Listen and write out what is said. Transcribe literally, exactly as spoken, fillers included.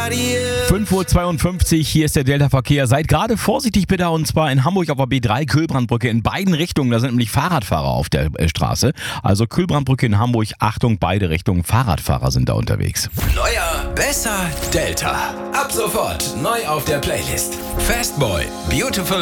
fünf Uhr zweiundfünfzig, hier ist der Delta-Verkehr. Seid gerade vorsichtig bitte, und zwar in Hamburg auf der B drei Kühlbrandbrücke in beiden Richtungen. Da sind nämlich Fahrradfahrer auf der äh, Straße. Also Kühlbrandbrücke in Hamburg, Achtung, beide Richtungen. Fahrradfahrer sind da unterwegs. Neuer, besser, Delta. Ab sofort neu auf der Playlist. Fastboy, Beautiful